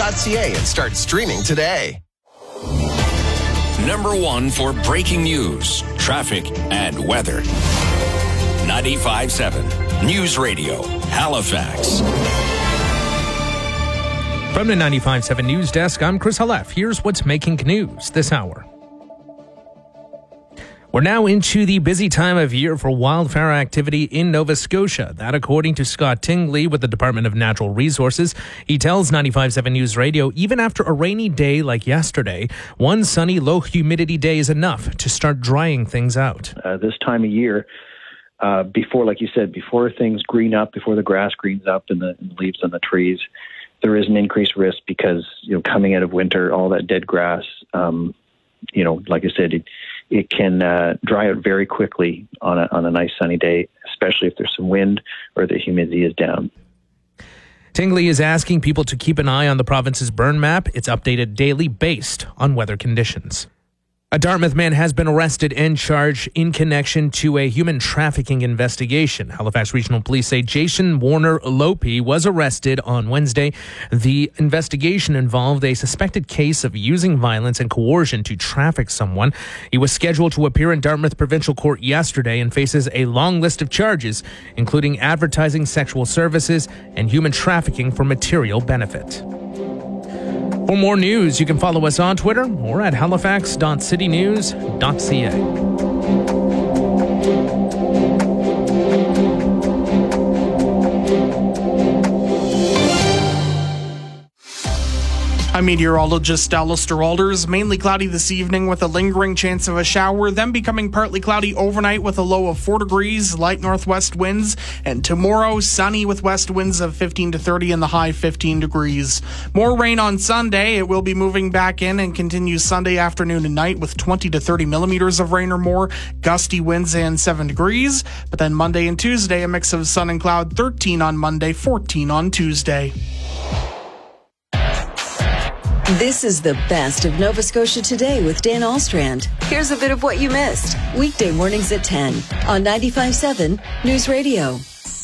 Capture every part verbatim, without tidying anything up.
dot c a and start streaming today. Number one for breaking news, traffic, and weather. ninety-five point seven News Radio, Halifax. From the ninety-five point seven News Desk, I'm Chris Halef. Here's what's making news this hour. We're now into the busy time of year for wildfire activity in Nova Scotia. That according to Scott Tingley with the Department of Natural Resources. He tells ninety-five point seven News Radio, even after a rainy day like yesterday, one sunny, low humidity day is enough to start drying things out. Uh, this time of year, uh, before, like you said, before things green up, before the grass greens up and the, and the leaves on the trees, there is an increased risk because, you know, coming out of winter, all that dead grass, um, you know, like I said, it, it can uh, dry out very quickly on a, on a nice sunny day, especially if there's some wind or the humidity is down. Tingley is asking people to keep an eye on the province's burn map. It's updated daily based on weather conditions. A Dartmouth man has been arrested and charged in connection to a human trafficking investigation. Halifax Regional Police say Jason Warner Lope was arrested on Wednesday. The investigation involved a suspected case of using violence and coercion to traffic someone. He was scheduled to appear in Dartmouth Provincial Court yesterday and faces a long list of charges, including advertising sexual services and human trafficking for material benefit. For more news, you can follow us on Twitter or at halifax dot city news dot c a. I'm meteorologist Alistair Alders. Mainly cloudy this evening with a lingering chance of a shower, then becoming partly cloudy overnight with a low of four degrees, light northwest winds, and tomorrow sunny with west winds of fifteen to thirty and the high fifteen degrees. More rain on Sunday. It will be moving back in and continues Sunday afternoon and night with twenty to thirty millimeters of rain or more, gusty winds and seven degrees. But then Monday and Tuesday, a mix of sun and cloud, thirteen on Monday, fourteen on Tuesday. This is the best of Nova Scotia Today with Dan Alstrand. Here's a bit of what you missed. Weekday mornings at ten on ninety-five point seven News Radio.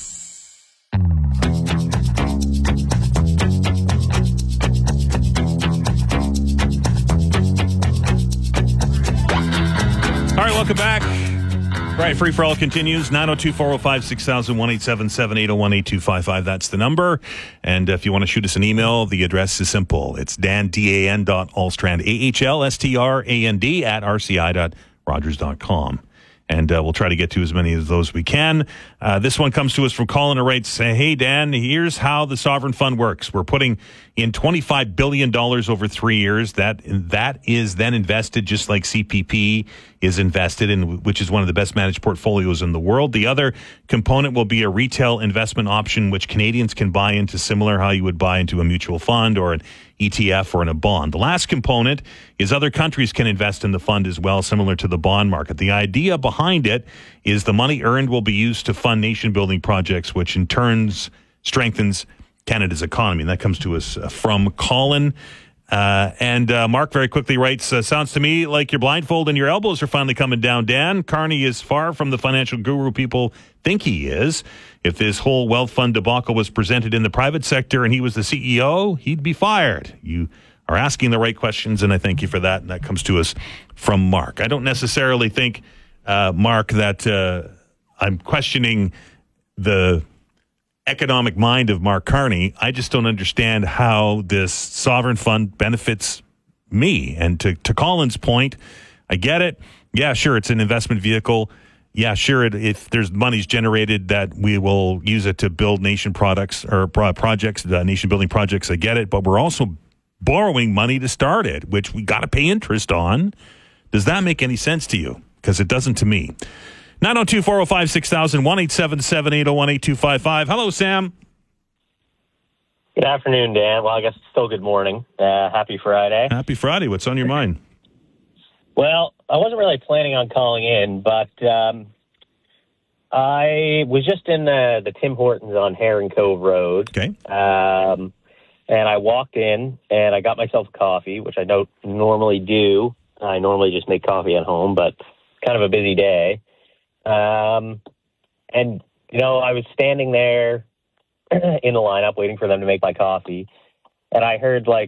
All right, welcome back. All right, Free For All continues. nine oh two, four oh five, six thousand, one eight seven seven, eight oh one, eight two five five. That's the number. And if you want to shoot us an email, the address is simple. It's Dan, D A N dot Alstrand, A H L S T R A N D at R C I dot Rogers dot com. And uh, we'll try to get to as many of those we can. Uh, this one comes to us from Colin, who writes, hey, Dan, here's how the Sovereign Fund works. We're putting in twenty-five billion dollars over three years. That that is then invested just like C P P is invested in, which is one of the best managed portfolios in the world. The other component will be a retail investment option, which Canadians can buy into, similar how you would buy into a mutual fund or an E T F or in a bond. The last component is other countries can invest in the fund as well, similar to the bond market. The idea behind it is the money earned will be used to fund nation-building projects, which in turn strengthens Canada's economy. And that comes to us from Colin. Uh, and uh, Mark very quickly writes, uh, sounds to me like your blindfold and your elbows are finally coming down, Dan. Carney is far from the financial guru people think he is. If this whole wealth fund debacle was presented in the private sector and he was the C E O, he'd be fired. You are asking the right questions, and I thank you for that. And that comes to us from Mark. I don't necessarily think, uh, Mark, that uh, I'm questioning the economic mind of Mark Carney. I just don't understand how this sovereign fund benefits me. And to, to Colin's point, I get it. Yeah, sure, it's an investment vehicle. Yeah, sure, it, if there's money's generated that we will use it to build nation products or pro- projects, uh, nation building projects, I get it. But we're also borrowing money to start it, which we got to pay interest on. Does that make any sense to you? Because it doesn't to me. nine oh two, four oh five, six thousand, one eight seven seven, eight oh one, eight two five five. Hello, Sam. Good afternoon, Dan. Well, I guess it's still good morning. Uh, happy Friday. Happy Friday. What's on your mind? Well, I wasn't really planning on calling in, but um, I was just in the, the Tim Hortons on Heron Cove Road. Okay. Um, and I walked in, and I got myself a coffee, which I don't normally do. I normally just make coffee at home, but it's kind of a busy day. Um, and, you know, I was standing there in the lineup waiting for them to make my coffee, and I heard, like,